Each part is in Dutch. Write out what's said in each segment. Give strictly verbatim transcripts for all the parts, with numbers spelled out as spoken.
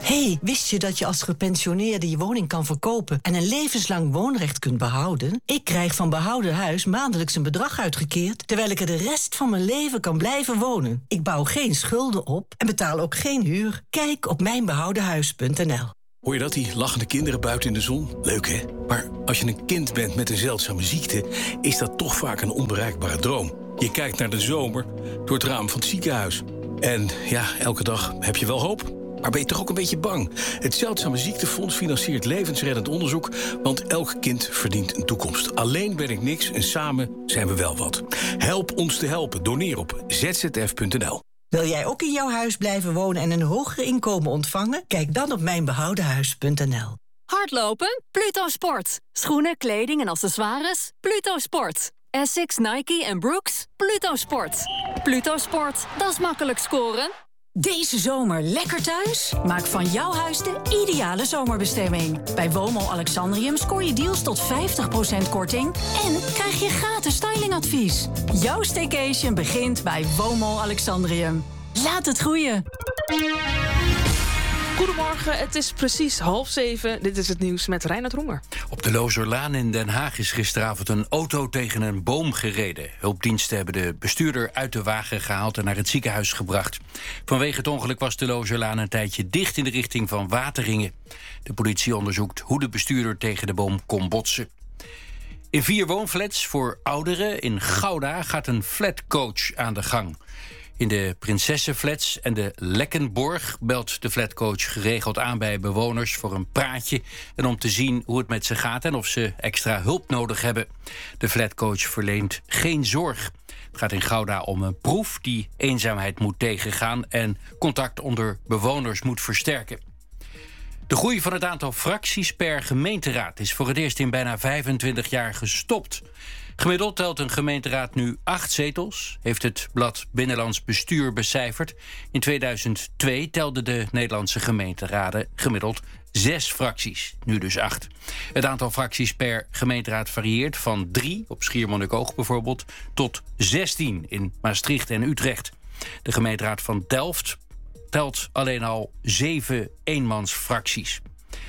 Hey, wist je dat je als gepensioneerde je woning kan verkopen en een levenslang woonrecht kunt behouden? Ik krijg van Behouden Huis maandelijks een bedrag uitgekeerd, terwijl ik er de rest van mijn leven kan blijven wonen. Ik bouw geen schulden op en betaal ook geen huur. Kijk op mijn behouden huis punt n l. Hoor je dat, die lachende kinderen buiten in de zon? Leuk, hè? Maar als je een kind bent met een zeldzame ziekte, is dat toch vaak een onbereikbare droom. Je kijkt naar de zomer door het raam van het ziekenhuis. En ja, elke dag heb je wel hoop. Maar ben je toch ook een beetje bang? Het Zeldzame Ziektefonds financiert levensreddend onderzoek, want elk kind verdient een toekomst. Alleen ben ik niks en samen zijn we wel wat. Help ons te helpen. Doneer op z z f punt n l. Wil jij ook in jouw huis blijven wonen en een hoger inkomen ontvangen? Kijk dan op mijn behouden huis punt n l. Hardlopen? Pluto Sport. Schoenen, kleding en accessoires? Pluto Sport. Essex, Nike en Brooks? Pluto Sport. Pluto Sport, dat is makkelijk scoren. Deze zomer lekker thuis? Maak van jouw huis de ideale zomerbestemming. Bij Womo Alexandrium scoor je deals tot vijftig procent korting en krijg je gratis stylingadvies. Jouw staycation begint bij Womo Alexandrium. Laat het groeien. Goedemorgen, het is precies half zeven. Dit is het nieuws met Reinhard Roemer. Op de Lozerlaan in Den Haag is gisteravond een auto tegen een boom gereden. Hulpdiensten hebben de bestuurder uit de wagen gehaald en naar het ziekenhuis gebracht. Vanwege het ongeluk was de Lozerlaan een tijdje dicht in de richting van Wateringen. De politie onderzoekt hoe de bestuurder tegen de boom kon botsen. In vier woonflats voor ouderen in Gouda gaat een flatcoach aan de gang. In de Prinsessenflats en de Lekkenborg belt de flatcoach geregeld aan bij bewoners voor een praatje en om te zien hoe het met ze gaat en of ze extra hulp nodig hebben. De flatcoach verleent geen zorg. Het gaat in Gouda om een proef die eenzaamheid moet tegengaan en contact onder bewoners moet versterken. De groei van het aantal fracties per gemeenteraad is voor het eerst in bijna vijfentwintig jaar gestopt. Gemiddeld telt een gemeenteraad nu acht zetels, heeft het blad Binnenlands Bestuur becijferd. In tweeduizend twee telden de Nederlandse gemeenteraden gemiddeld zes fracties, nu dus acht. Het aantal fracties per gemeenteraad varieert van drie, op Schiermonnikoog bijvoorbeeld, tot zestien in Maastricht en Utrecht. De gemeenteraad van Delft telt alleen al zeven eenmansfracties.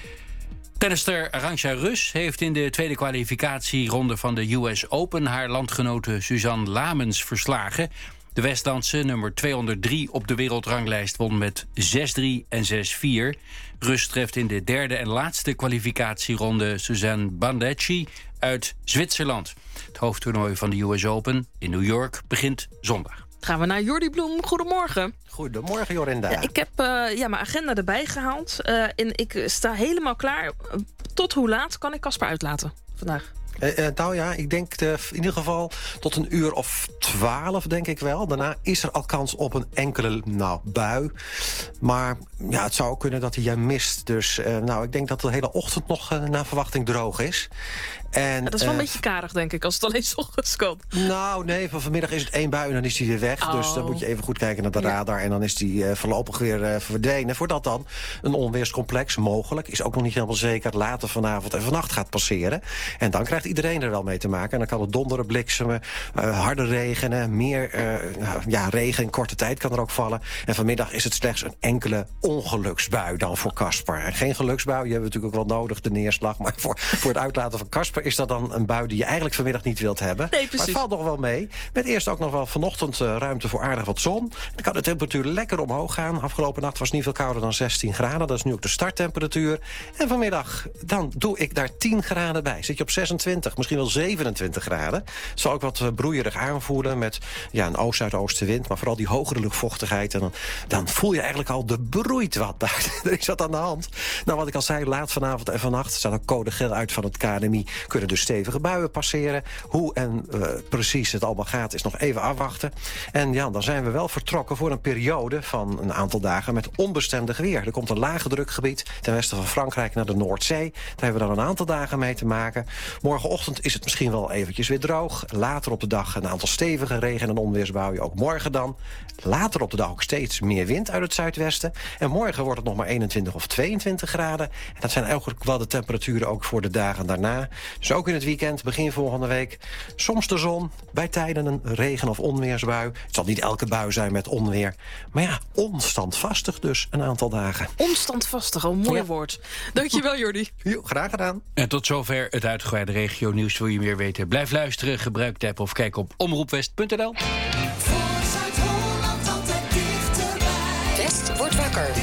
Tennister Arantxa Rus heeft in de tweede kwalificatieronde van de U S Open haar landgenote Suzanne Lamens verslagen. De Westlandse, nummer tweehonderddrie op de wereldranglijst, won met zes drie en zes vier. Rus treft in de derde en laatste kwalificatieronde Suzanne Bandecchi uit Zwitserland. Het hoofdtoernooi van de U S Open in New York begint zondag. Gaan we naar Jordi Bloem. Goedemorgen. Goedemorgen, Jorinda. Ja, ik heb uh, ja, mijn agenda erbij gehaald. Uh, en ik sta helemaal klaar. Tot hoe laat kan ik Casper uitlaten vandaag? Uh, uh, nou ja, ik denk uh, in ieder geval tot een uur of twaalf, denk ik wel. Daarna is er al kans op een enkele nou, bui. Maar ja, het zou ook kunnen dat hij jij mist. Dus uh, nou, ik denk dat de hele ochtend nog uh, naar verwachting droog is. En, ja, dat is wel uh, een beetje karig, denk ik, als het alleen 's ochtends komt. Nou, nee, van vanmiddag is het één bui en dan is hij weer weg. Oh. Dus dan moet je even goed kijken naar de Ja. radar. En dan is die uh, voorlopig weer uh, verdwenen. Voordat dan een onweerscomplex mogelijk, is ook nog niet helemaal zeker, later vanavond en vannacht gaat passeren. En dan krijgt iedereen er wel mee te maken. En dan kan het donderen, bliksemen, uh, harde regenen, meer uh, ja, regen in korte tijd kan er ook vallen. En vanmiddag is het slechts een enkele ongeluksbui dan voor Casper. En geen geluksbui, die hebben we natuurlijk ook wel nodig, de neerslag. Maar voor, voor het uitlaten van Casper is dat dan een bui die je eigenlijk vanmiddag niet wilt hebben. Nee, precies. Maar het valt nog wel mee. Met eerst ook nog wel vanochtend uh, ruimte voor aardig wat zon. Dan kan de temperatuur lekker omhoog gaan. Afgelopen nacht was het niet veel kouder dan zestien graden. Dat is nu ook de starttemperatuur. En vanmiddag, dan doe ik daar tien graden bij. Zit je op zesentwintig, misschien wel zevenentwintig graden. Het zal ook wat uh, broeierig aanvoelen met ja, een oost-zuidoostenwind. Maar vooral die hogere luchtvochtigheid. En dan, dan voel je eigenlijk al de broeit wat daar. Er is wat aan de hand. Nou, wat ik al zei, laat vanavond en vannacht staat ook code geel uit van het K N M I. Kunnen dus stevige buien passeren. Hoe en uh, precies het allemaal gaat is nog even afwachten. En ja, dan zijn we wel vertrokken voor een periode van een aantal dagen met onbestendig weer. Er komt een lage drukgebied ten westen van Frankrijk naar de Noordzee. Daar hebben we dan een aantal dagen mee te maken. Morgenochtend is het misschien wel eventjes weer droog. Later op de dag een aantal stevige regen- en onweersbuien. Ook morgen dan. Later op de dag ook steeds meer wind uit het zuidwesten. En morgen wordt het nog maar eenentwintig of tweeëntwintig graden. En dat zijn eigenlijk wel de temperaturen ook voor de dagen daarna. Dus ook in het weekend, begin volgende week, soms de zon, bij tijden een regen- of onweersbui. Het zal niet elke bui zijn met onweer. Maar ja, onstandvastig dus een aantal dagen. Onstandvastig, een mooi Ja. woord. Dankjewel, Jordi. Jo, graag gedaan. En tot zover het uitgebreide regio-nieuws. Wil je meer weten? Blijf luisteren, gebruik de app of kijk op omroepwest punt n l.